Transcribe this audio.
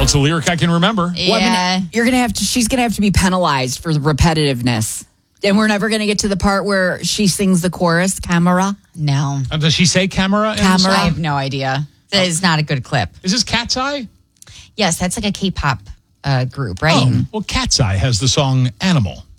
Well, it's a lyric I can remember. Yeah. Well, she's going to have to be penalized for the repetitiveness. And we're never going to get to the part where she sings the chorus, Camera. No. Does she say camera? Camera. I have no idea. That is not a good clip. Is this Cat's Eye? Yes, that's like a K-pop group, right? Oh, well, Cat's Eye has the song Animal.